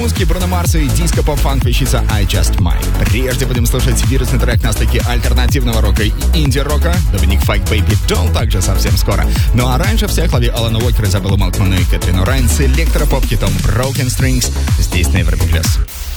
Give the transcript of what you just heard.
музыки Бруно Марса и диско-поп-фанк вещица I Just Might. Прежде будем слушать вирусный трек на стыке альтернативного рока и инди-рока. Доминик Файк Baby Doll также совсем скоро. Ну а раньше всех лови Алана Уокера, Изабеллу Малкмана и Кэтрину Райн с электропоп-хитом Broken Strings здесь на Европе+.